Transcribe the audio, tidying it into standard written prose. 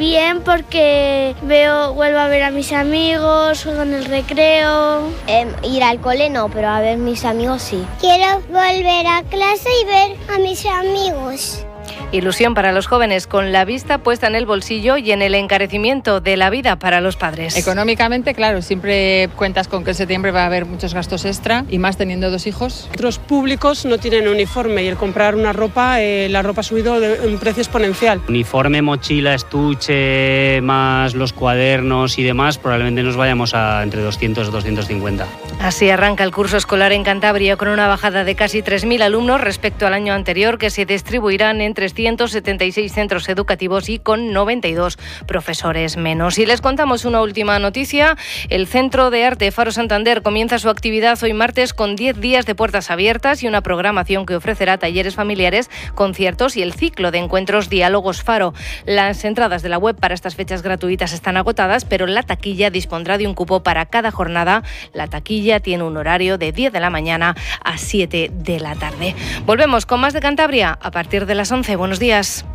bien porque vuelvo a ver a mis amigos, juego en el recreo. Ir al cole no, pero a ver mis amigos sí. Quiero volver a clase y ver a mis amigos. Ilusión para los jóvenes con la vista puesta en el bolsillo y en el encarecimiento de la vida para los padres. Económicamente, claro, siempre cuentas con que en septiembre va a haber muchos gastos extra y más teniendo 2 hijos. Otros públicos no tienen uniforme y el comprar una ropa, la ropa ha subido de un precio exponencial. Uniforme, mochila, estuche, más los cuadernos y demás, probablemente nos vayamos a entre 200 y 250. Así arranca el curso escolar en Cantabria con una bajada de casi 3.000 alumnos respecto al año anterior, que se distribuirán en 376 centros educativos y con 92 profesores menos. Y les contamos una última noticia. El Centro de Arte Faro Santander comienza su actividad hoy martes con 10 días de puertas abiertas y una programación que ofrecerá talleres familiares, conciertos y el ciclo de encuentros Diálogos Faro. Las entradas de la web para estas fechas gratuitas están agotadas, pero la taquilla dispondrá de un cupo para cada jornada. La taquilla tiene un horario de 10 de la mañana a 7 de la tarde. Volvemos con más de Cantabria a partir de las 11. Buenos días.